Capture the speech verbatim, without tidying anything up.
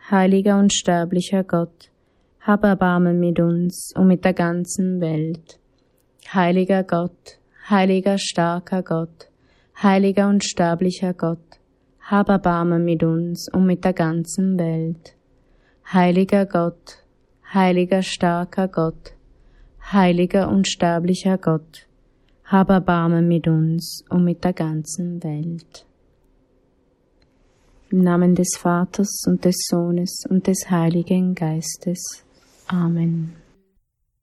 heiliger und sterblicher Gott, hab Erbarmen mit uns und mit der ganzen Welt. Heiliger Gott, heiliger starker Gott, heiliger und sterblicher Gott, hab Erbarmen mit uns und mit der ganzen Welt. Heiliger Gott, heiliger starker Gott, heiliger und sterblicher Gott, hab Erbarmen mit uns und mit der ganzen Welt. Im Namen des Vaters und des Sohnes und des Heiligen Geistes. Amen.